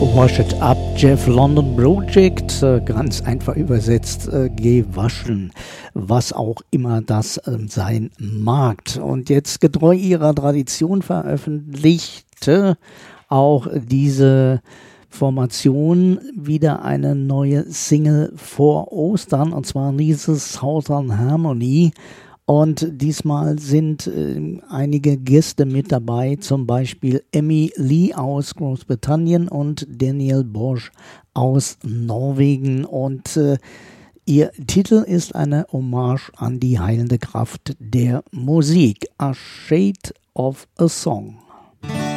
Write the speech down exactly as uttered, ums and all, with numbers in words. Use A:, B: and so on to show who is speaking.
A: Wash It Up, Jeff London Project, äh, ganz einfach übersetzt, äh, gewaschen, was auch immer das äh, sein mag. Und jetzt getreu ihrer Tradition veröffentlichte auch diese Formation wieder eine neue Single vor Ostern, und zwar dieses Southern Harmony. Und diesmal sind äh, einige Gäste mit dabei, zum Beispiel Emmy Lee aus Großbritannien und Daniel Bosch aus Norwegen. Und äh, ihr Titel ist eine Hommage an die heilende Kraft der Musik. A Shade of a Song.